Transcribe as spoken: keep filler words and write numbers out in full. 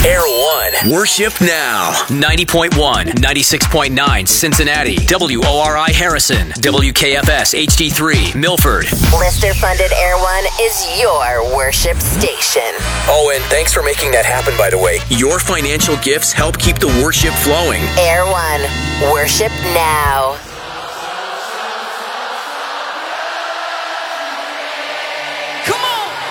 Air One. Worship now. ninety point one, ninety-six point nine Cincinnati. W O R I Harrison. W K F S H D three Milford. Listener-funded Air One is your worship station. Oh, and thanks for making that happen, by the way. Your financial gifts help keep the worship flowing. Air One. Worship now.